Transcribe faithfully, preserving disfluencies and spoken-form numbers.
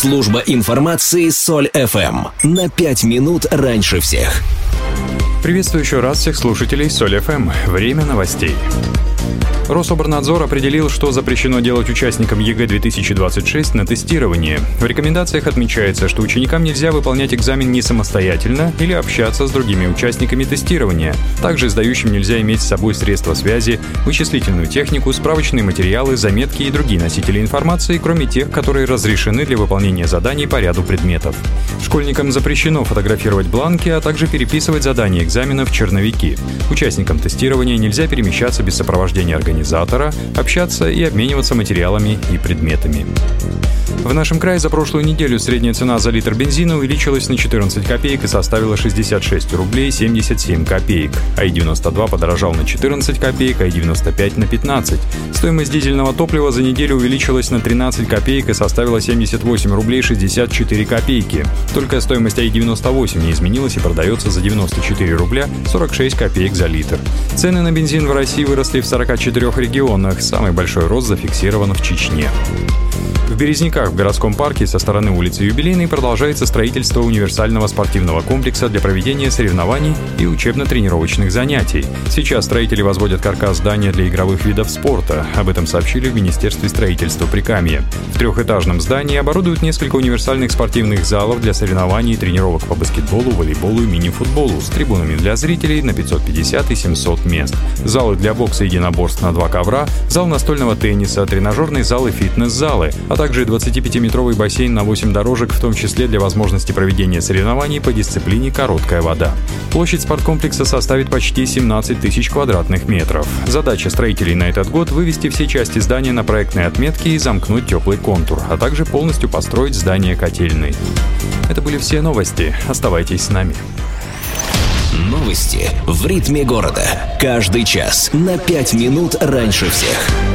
Служба информации Соль эф эм. На пять минут раньше всех. Приветствую еще раз всех слушателей Соль эф эм. Время новостей. Рособорнадзор определил, что запрещено делать участникам ЕГЭ две тысячи двадцать шесть на тестирование. В рекомендациях отмечается, что ученикам нельзя выполнять экзамен не самостоятельно или общаться с другими участниками тестирования. Также сдающим нельзя иметь с собой средства связи, вычислительную технику, справочные материалы, заметки и другие носители информации, кроме тех, которые разрешены для выполнения заданий по ряду предметов. Школьникам запрещено фотографировать бланки, а также переписывать задания экзамена в черновики. Участникам тестирования нельзя перемещаться без сопровождения организации, организатора, общаться и обмениваться материалами и предметами. В нашем крае за прошлую неделю средняя цена за литр бензина увеличилась на четырнадцать копеек и составила шестьдесят шесть рублей семьдесят семь копеек. АИ девяносто два подорожал на четырнадцать копеек, АИ девяносто пять на пятнадцать. Стоимость дизельного топлива за неделю увеличилась на тринадцать копеек и составила семьдесят восемь рублей шестьдесят четыре копейки. Только стоимость АИ девяносто восемь не изменилась и продается за девяносто четыре рубля сорок шесть копеек за литр. Цены на бензин в России выросли в сорока четырёх регионах. Самый большой рост зафиксирован в Чечне. В Березниках в городском парке со стороны улицы Юбилейной продолжается строительство универсального спортивного комплекса для проведения соревнований и учебно-тренировочных занятий. Сейчас строители возводят каркас здания для игровых видов спорта. Об этом сообщили в Министерстве строительства Прикамья. В трехэтажном здании оборудуют несколько универсальных спортивных залов для соревнований и тренировок по баскетболу, волейболу и мини-футболу с трибунами для зрителей на пятьсот пятьдесят и семьсот мест. Залы для бокса и единоборств на два ковра, зал настольного тенниса, тренажерные залы, фитнес-залы, а также двадцатипятиметровый бассейн на восемь дорожек, в том числе для возможности проведения соревнований по дисциплине «Короткая вода». Площадь спорткомплекса составит почти семнадцать тысяч квадратных метров. Задача строителей на этот год – вывести все части здания на проектные отметки и замкнуть теплый контур, а также полностью построить здание котельной. Это были все новости. Оставайтесь с нами. Новости в ритме города. Каждый час на пять минут раньше всех.